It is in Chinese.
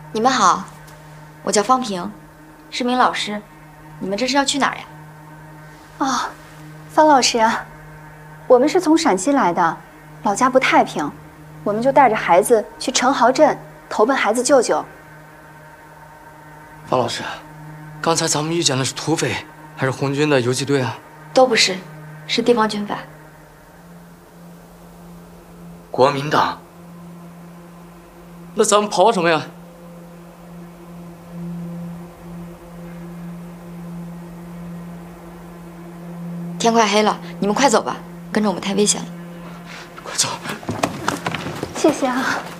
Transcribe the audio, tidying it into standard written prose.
你们好，我叫方平，是名老师。你们这是要去哪儿呀？ 哦，方老师啊，我们是从陕西来的，老家不太平，我们就带着孩子去城壕镇投奔孩子舅舅。 方老师，刚才咱们遇见的是土匪还是红军的游击队啊？ 都不是，是地方军阀。 国民党？那咱们跑什么呀？ 天快黑了，你们快走吧，跟着我们太危险了。 快走！ 谢谢啊。